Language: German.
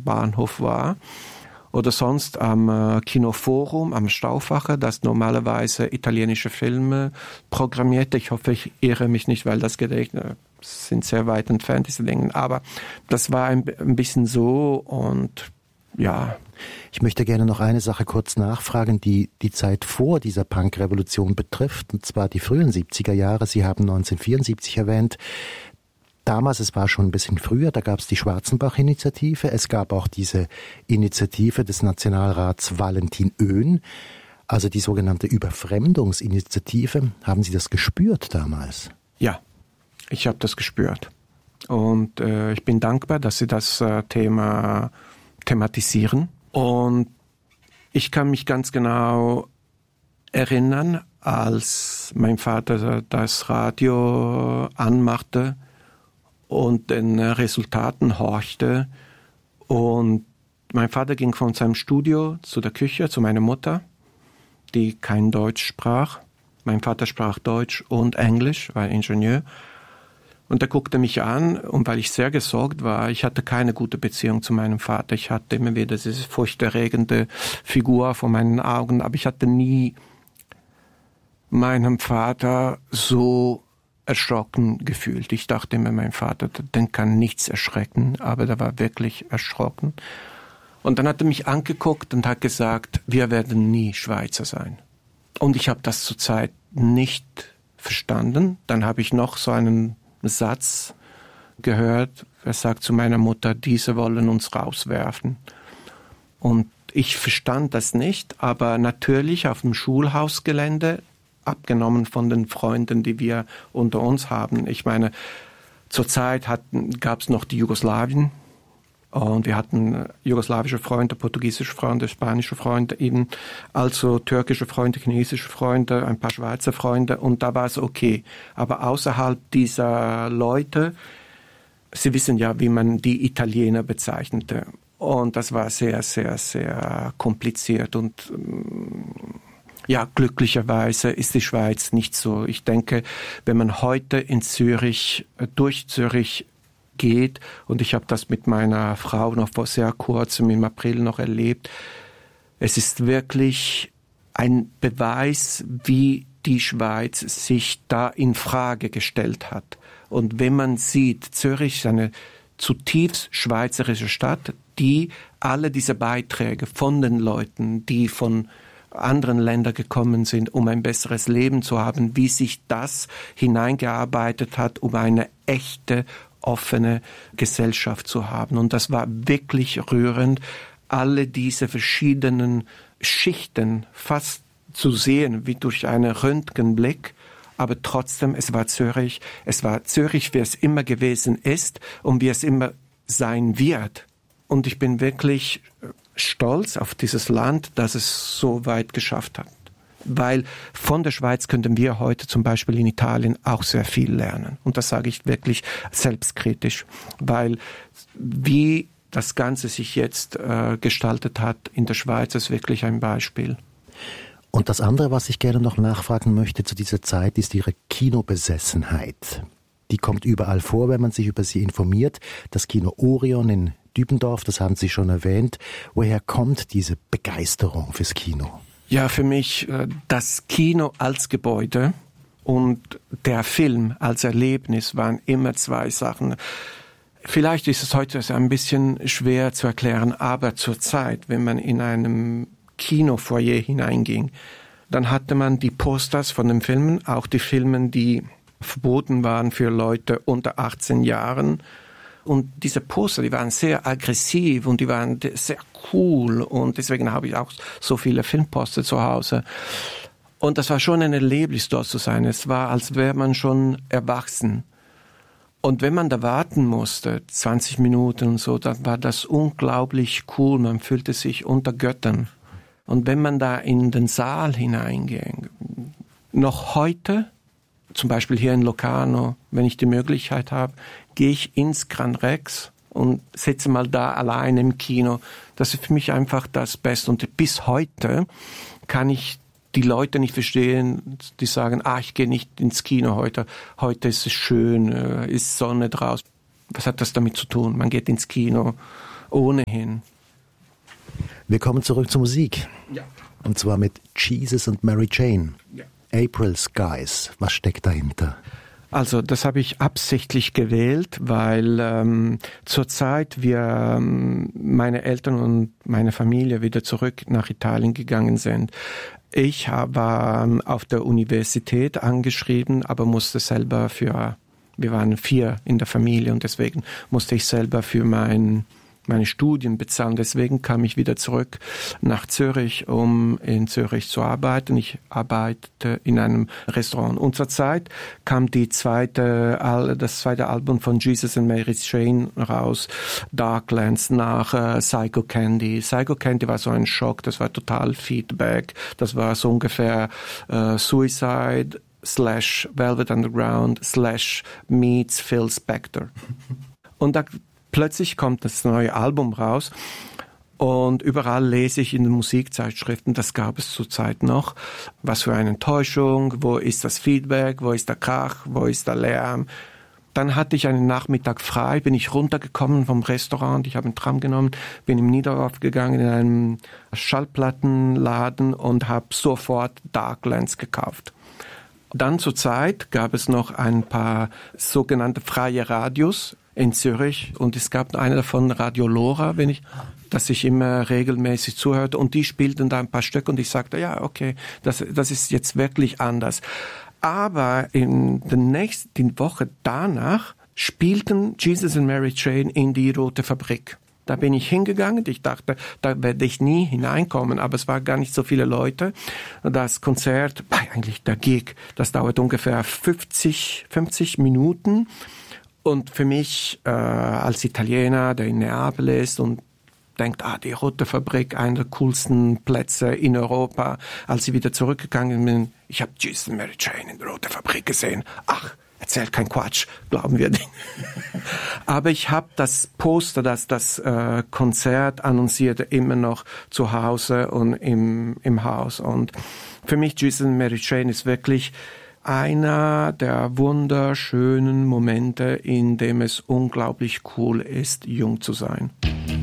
Bahnhof war. Oder sonst am Kinoforum, am Stauffacher, das normalerweise italienische Filme programmierte. Ich hoffe, ich irre mich nicht, weil das Gedächtnis sind sehr weit entfernt, diese Dinge. Aber das war ein bisschen so und ja. Ich möchte gerne noch eine Sache kurz nachfragen, die die Zeit vor dieser Punk-Revolution betrifft, und zwar die frühen 70er Jahre. Sie haben 1974 erwähnt. Damals, es war schon ein bisschen früher, da gab es die Schwarzenbach-Initiative. Es gab auch diese Initiative des Nationalrats Valentin Oehn, also die sogenannte Überfremdungsinitiative. Haben Sie das gespürt damals? Ja, ich habe das gespürt. Und ich bin dankbar, dass Sie das Thema thematisieren. Und ich kann mich ganz genau erinnern, als mein Vater das Radio anmachte und den Resultaten horchte. Und mein Vater ging von seinem Studio zu der Küche, zu meiner Mutter, die kein Deutsch sprach. Mein Vater sprach Deutsch und Englisch, war Ingenieur. Und er guckte mich an, und weil ich sehr gesorgt war, ich hatte keine gute Beziehung zu meinem Vater. Ich hatte immer wieder diese furchterregende Figur vor meinen Augen, aber ich hatte nie meinem Vater so erschrocken gefühlt. Ich dachte immer, mein Vater, den kann nichts erschrecken, aber der war wirklich erschrocken. Und dann hat er mich angeguckt und hat gesagt, wir werden nie Schweizer sein. Und ich habe das zurzeit nicht verstanden. Dann habe ich noch so einen Satz gehört, er sagt zu meiner Mutter, diese wollen uns rauswerfen. Und ich verstand das nicht, aber natürlich auf dem Schulhausgelände, abgenommen von den Freunden, die wir unter uns haben. Ich meine, zur Zeit gab es noch die Jugoslawien und wir hatten jugoslawische Freunde, portugiesische Freunde, spanische Freunde, eben also türkische Freunde, chinesische Freunde, ein paar Schweizer Freunde und da war es okay. Aber außerhalb dieser Leute, Sie wissen ja, wie man die Italiener bezeichnete und das war sehr, sehr, sehr kompliziert und ja, glücklicherweise ist die Schweiz nicht so. Ich denke, wenn man heute in Zürich, durch Zürich geht, und ich habe das mit meiner Frau noch vor sehr kurzem im April noch erlebt, es ist wirklich ein Beweis, wie die Schweiz sich da in Frage gestellt hat. Und wenn man sieht, Zürich ist eine zutiefst schweizerische Stadt, die alle diese Beiträge von den Leuten, die von anderen Länder gekommen sind, um ein besseres Leben zu haben, wie sich das hineingearbeitet hat, um eine echte, offene Gesellschaft zu haben. Und das war wirklich rührend, alle diese verschiedenen Schichten fast zu sehen, wie durch einen Röntgenblick. Aber trotzdem, es war Zürich, wie es immer gewesen ist und wie es immer sein wird. Und ich bin wirklich stolz auf dieses Land, dass es so weit geschafft hat. Weil von der Schweiz könnten wir heute zum Beispiel in Italien auch sehr viel lernen. Und das sage ich wirklich selbstkritisch. Weil wie das Ganze sich jetzt gestaltet hat in der Schweiz, ist wirklich ein Beispiel. Und das andere, was ich gerne noch nachfragen möchte zu dieser Zeit, ist Ihre Kinobesessenheit. Die kommt überall vor, wenn man sich über sie informiert. Das Kino Orion in Dübendorf, das haben Sie schon erwähnt. Woher kommt diese Begeisterung fürs Kino? Ja, für mich das Kino als Gebäude und der Film als Erlebnis waren immer zwei Sachen. Vielleicht ist es heute ein bisschen schwer zu erklären, aber zur Zeit, wenn man in einem Kinofoyer hineinging, dann hatte man die Posters von den Filmen, auch die Filme, die verboten waren für Leute unter 18 Jahren. Und diese Poster, die waren sehr aggressiv und die waren sehr cool und deswegen habe ich auch so viele Filmposter zu Hause. Und das war schon ein Erlebnis, dort zu sein. Es war, als wäre man schon erwachsen. Und wenn man da warten musste, 20 Minuten und so, dann war das unglaublich cool. Man fühlte sich unter Göttern. Und wenn man da in den Saal hineinging, noch heute, zum Beispiel hier in Locarno, wenn ich die Möglichkeit habe, gehe ich ins Gran Rex und sitze mal da allein im Kino. Das ist für mich einfach das Beste. Und bis heute kann ich die Leute nicht verstehen, die sagen, ich gehe nicht ins Kino heute. Heute ist es schön, ist Sonne draußen. Was hat das damit zu tun? Man geht ins Kino, ohnehin. Wir kommen zurück zur Musik. Ja. Und zwar mit Jesus und Mary Chain. Ja. April Skies. Was steckt dahinter? Also das habe ich absichtlich gewählt, weil zurzeit meine Eltern und meine Familie wieder zurück nach Italien gegangen sind. Ich war auf der Universität angeschrieben, aber musste selber wir waren 4 in der Familie und deswegen musste ich selber für meine Studien bezahlen. Deswegen kam ich wieder zurück nach Zürich, um in Zürich zu arbeiten. Ich arbeitete in einem Restaurant. Und zur Zeit kam das zweite Album von Jesus and Mary Chain raus, Darklands, nach Psycho Candy. Psycho Candy war so ein Schock, das war total Feedback. Das war so ungefähr Suicide / Velvet Underground / meets Phil Spector. Und da plötzlich kommt das neue Album raus und überall lese ich in den Musikzeitschriften, das gab es zurzeit noch, was für eine Enttäuschung, wo ist das Feedback, wo ist der Krach, wo ist der Lärm. Dann hatte ich einen Nachmittag frei, bin ich runtergekommen vom Restaurant, ich habe einen Tram genommen, bin im Niederdorf gegangen in einen Schallplattenladen und habe sofort Darklands gekauft. Dann zur Zeit gab es noch ein paar sogenannte freie Radios in Zürich und es gab eine davon, Radio Lora, dass ich immer regelmäßig zuhörte und die spielten da ein paar Stücke und ich sagte, ja, okay, das ist jetzt wirklich anders. Aber in der nächsten Woche danach spielten Jesus and Mary Chain in die Rote Fabrik. Da bin ich hingegangen, ich dachte, da werde ich nie hineinkommen, aber es waren gar nicht so viele Leute. Das Konzert, eigentlich der Gig, das dauert ungefähr 50 Minuten. Und für mich als Italiener, der in Neapel ist und denkt, die Rote Fabrik, einer der coolsten Plätze in Europa, als ich wieder zurückgegangen bin, ich habe Jesus and Mary Chain in der Rote Fabrik gesehen. Ach, erzählt kein Quatsch, glauben wir nicht. Aber ich habe das Poster, das Konzert annoncierte, immer noch zu Hause und im Haus. Und für mich, Jesus and Mary Chain ist wirklich einer der wunderschönen Momente, in dem es unglaublich cool ist, jung zu sein.